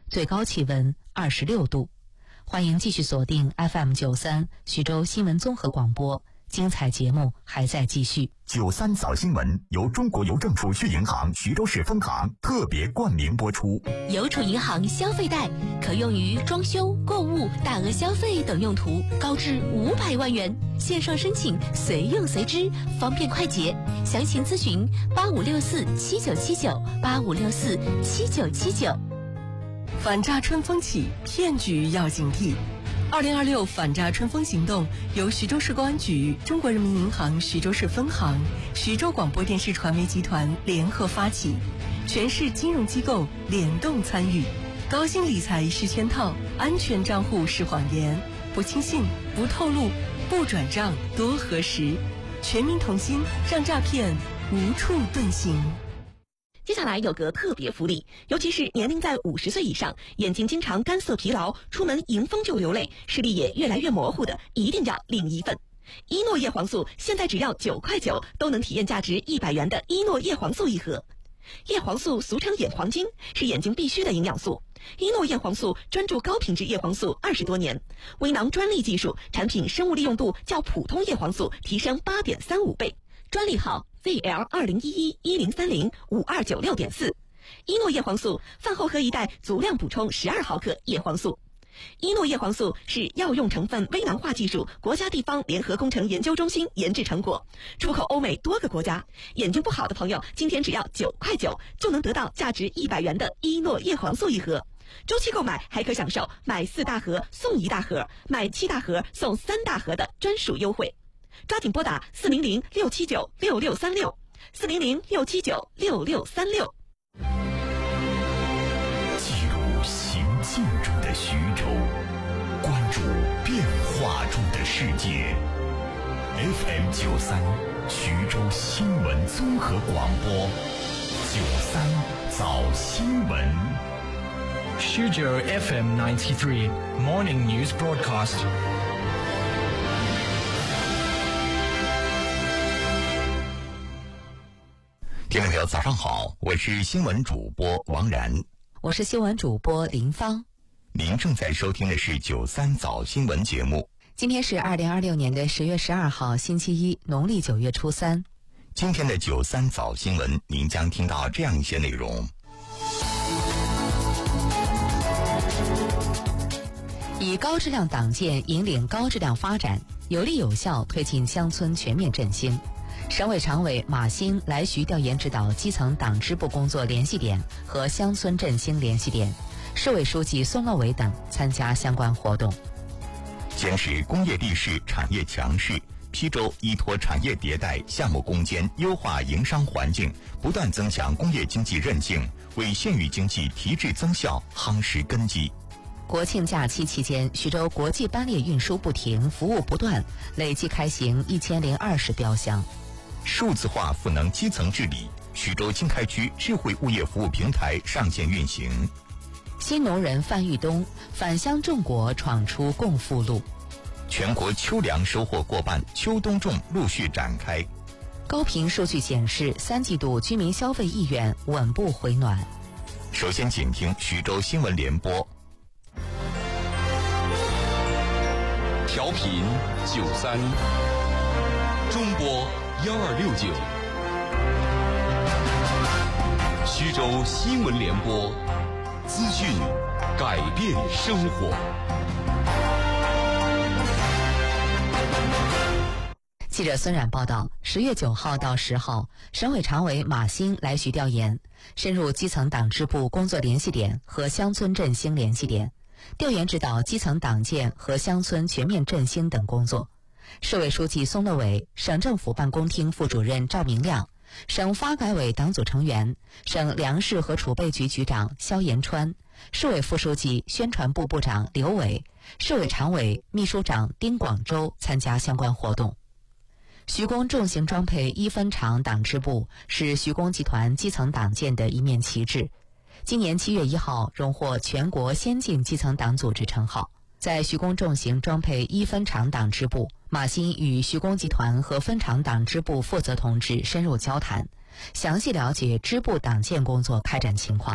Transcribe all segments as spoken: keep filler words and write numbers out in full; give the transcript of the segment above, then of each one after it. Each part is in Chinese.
最高气温二十六度。欢迎继续锁定 F M 九三徐州新闻综合广播，精彩节目还在继续。 九三早新闻由中国邮政储蓄银行徐州市分行特别冠名播出。 邮储银行消费贷可用于装修、购物、大额消费等用途，高至五百万元，线上申请，随用随支，方便快捷。详情咨询八五六四七九七九八五六四七九七九。 反诈春风起，骗局要警惕。二零二六反诈春风行动由徐州市公安局、中国人民银行徐州市分行、徐州广播电视传媒集团联合发起，全市金融机构联动参与。高薪理财是圈套，安全账户是谎言，不轻信，不透露，不转账，多核实。全民同心，让诈骗无处遁形。 接下来有个特别福利，尤其是年龄在五十岁以上，眼睛经常干涩疲劳，出门迎风就流泪，视力也越来越模糊的，一定要领一份。伊诺叶黄素现在只要九块九，都能体验价值一百元的伊诺叶黄素一盒。叶黄素俗称眼黄金，是眼睛必需的营养素。伊诺叶黄素专注高品质叶黄素二十多年，微囊专利技术，产品生物利用度较普通叶黄素提升 八点三五 倍，专利号 V L 二零一一一零三零五二九六点四。伊诺叶黄素饭后喝一袋，足量补充十二毫克叶黄素。伊诺叶黄素是药用成分微囊化技术国家地方联合工程研究中心研制成果，出口欧美多个国家。眼睛不好的朋友，今天只要九块九就能得到价值一百元的伊诺叶黄素一盒。周期购买还可享受买四大盒送一大盒，买七大盒送三大盒的专属优惠。抓紧拨打四零零六七九六六三六，四零零六七九六六三六。 记录行进中的徐州，关注变化中的世界。F M 九三徐州新闻综合广播，九三早新闻。 徐州 F M ninety-three Morning News Broadcast。 听众朋友早上好，我是新闻主播王然， 我是新闻主播林芳。 您正在收听的是九三早新闻节目。 今天是二零二六年的十月十二号星期一，农历九月初三。 今天的九三早新闻，您将听到这样一些内容。 以高质量党建引领高质量发展，有力有效推进乡村全面振兴。省委常委马兴来徐调研指导基层党支部工作联系点和乡村振兴联系点，市委书记孙乐伟等参加相关活动。 坚持工业立市、产业强势，邳州依托产业迭代、项目攻坚，优化营商环境，不断增强工业经济韧性，为县域经济提质增效夯实根基。 国庆假期期间，徐州国际班列运输不停，服务不断，累计开行一千零二十标箱。 数字化赋能基层治理，徐州经开区智慧物业服务平台上线运行。 新农人范玉东返乡种果闯出共富路。 全国秋粮收获过半，秋冬种陆续展开。 高频数据显示，三季度居民消费意愿稳步回暖。 首先请听徐州新闻联播。 调频九三，中波幺二六九，徐州新闻联播，资讯改变生活。 记者孙冉报道，十月九号到十号，省委常委马兴来徐调研，深入基层党支部工作联系点和乡村振兴联系点，调研指导基层党建和乡村全面振兴等工作。市委书记宋乐伟、省政府办公厅副主任赵明亮、省发改委党组成员、省粮食和储备局局长肖延川、市委副书记、宣传部部长刘伟、市委常委、秘书长丁广洲参加相关活动。徐公重型装配一分厂党支部是徐公集团基层党建的一面旗帜，今年七月一号荣获全国先进基层党组织称号。在徐公重型装配一分厂党支部，马兴与徐公集团和分厂党支部负责同志深入交谈，详细了解支部党建工作开展情况，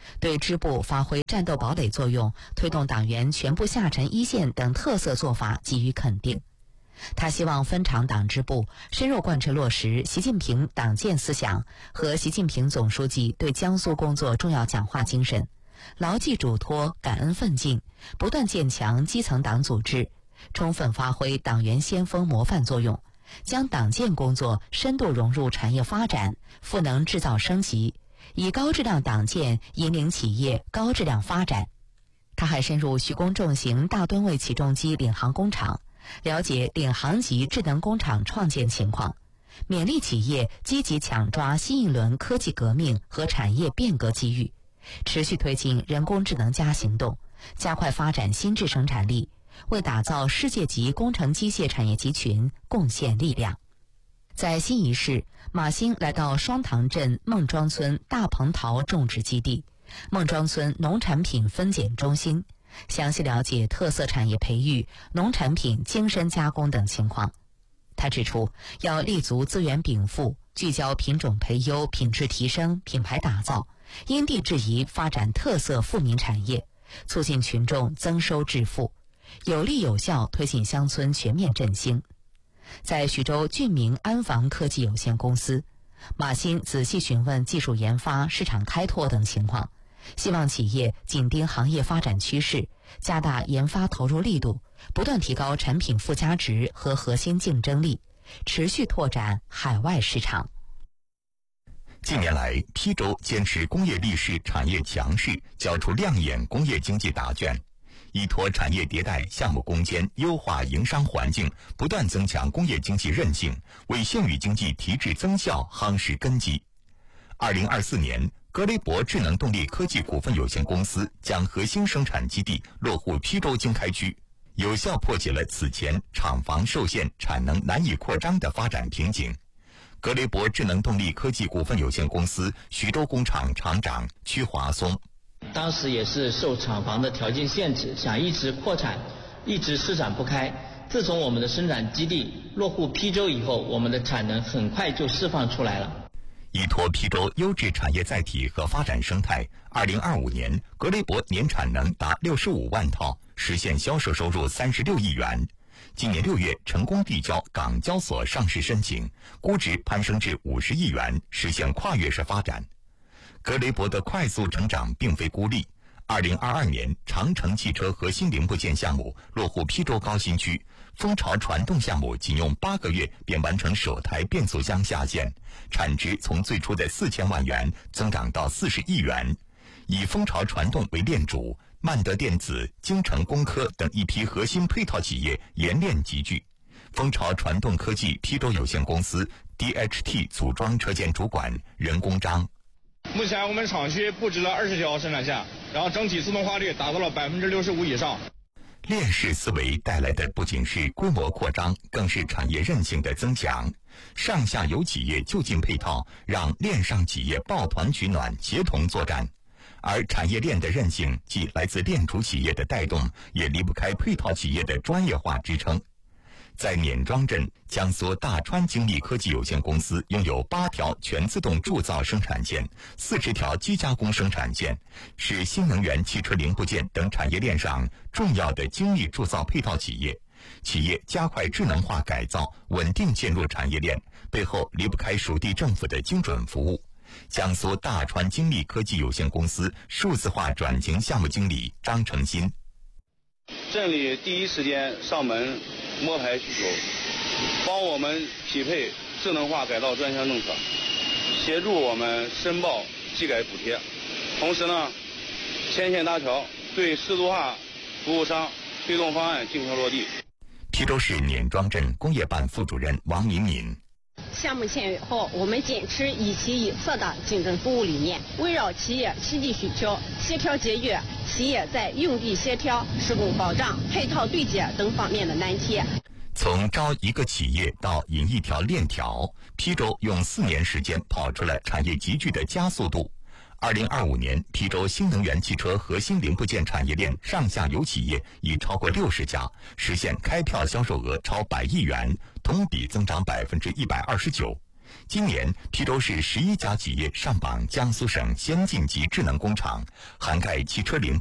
对支部发挥战斗堡垒作用、推动党员全部下沉一线等特色做法给予肯定。他希望分厂党支部深入贯彻落实习近平党建思想和习近平总书记对江苏工作重要讲话精神，牢记嘱托、感恩奋进，不断建强基层党组织，充分发挥党员先锋模范作用，将党建工作深度融入产业发展，赋能制造升级，以高质量党建引领企业高质量发展。他还深入徐工重型大吨位起重机领航工厂，了解领航级智能工厂创建情况，勉励企业积极抢抓新一轮科技革命和产业变革机遇，持续推进人工智能加行动，加快发展新质生产力，为打造世界级工程机械产业集群贡献力量。在新一市，马兴来到双塘镇孟庄村大棚桃种植基地、孟庄村农产品分拣中心，详细了解特色产业培育、农产品精深加工等情况。他指出，要立足资源禀赋，聚焦品种培优、品质提升、品牌打造，因地制宜发展特色富民产业，促进群众增收致富，有力有效推进乡村全面振兴。在徐州俊明安防科技有限公司，马兴仔细询问技术研发、市场开拓等情况，希望企业紧盯行业发展趋势，加大研发投入力度，不断提高产品附加值和核心竞争力，持续拓展海外市场。 近年来，邳州坚持工业立势、产业强势，交出亮眼工业经济答卷，依托产业迭代、项目攻坚，优化营商环境，不断增强工业经济韧性，为县域经济提质增效夯实根基。二零二四年，格雷伯智能动力科技股份有限公司将核心生产基地落户邳州经开区，有效破解了此前厂房受限、产能难以扩张的发展瓶颈。格雷伯智能动力科技股份有限公司徐州工厂厂长屈华松， 当时也是受厂房的条件限制，想一直扩产，一直施展不开。自从我们的生产基地落户邳州以后，我们的产能很快就释放出来了。 依托邳州优质产业载体和发展生态，二零二五年格雷伯年产能达六十五万套，实现销售收入三十六亿元。今年六月成功递交港交所上市申请，估值攀升至五十亿元，实现跨越式发展。格雷伯的快速成长并非孤立。二零二二年，长城汽车核心零部件项目落户邳州高新区，蜂巢传动项目仅用八个月便完成首台变速箱下线，产值从最初的四千万元增长到四十亿元。以蜂巢传动为链主，曼德电子、京城工科等一批核心配套企业联链集聚。蜂巢传动科技邳州有限公司 D H T 组装车间主管任工章。 目前我们厂区布置了二十条生产线，然后整体自动化率达到了百分之六十五以上。 链式思维带来的不仅是规模扩张，更是产业韧性的增强。上下游企业就近配套，让链上企业抱团取暖，协同作战。而产业链的韧性，既来自链主企业的带动，也离不开配套企业的专业化支撑。在碾庄镇，江苏大川精密科技有限公司拥有八条全自动铸造生产线、四十条机加工生产线，是新能源汽车零部件等产业链上重要的精密铸造配套企业。企业加快智能化改造，稳定进入产业链，背后离不开属地政府的精准服务。江苏大川精密科技有限公司数字化转型项目经理张成新， 镇里第一时间上门摸排需求，帮我们匹配智能化改造专项政策，协助我们申报技改补贴，同时呢，牵线搭桥，对数字化服务商推动方案尽快落地。 邳州市碾庄镇工业办副主任王敏敏， 项目签约后，我们坚持一企一策的竞争服务理念，围绕企业实际需求，协调解决企业在用地协调、施工保障、配套对接等方面的难题。 从招一个企业到引一条链条，邳州用四年时间跑出了产业集聚的加速度。二零二五年，邳州新能源汽车核心零部件产业链上下游企业已超过六十家，实现开票销售额超百亿元，同比增长百分之一百二十九。 今年，邳州市十一家企业上榜江苏省先进级智能工厂，涵盖汽车零